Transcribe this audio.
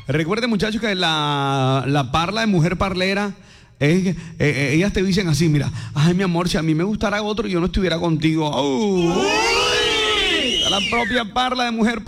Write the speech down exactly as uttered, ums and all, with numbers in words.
Recuerden, muchachos, que la, la parla de mujer parlera, es, eh, eh, ellas te dicen así, mira, ay, mi amor, si a mí me gustara otro, yo no estuviera contigo. ¡Oh! La propia parla de mujer parlera.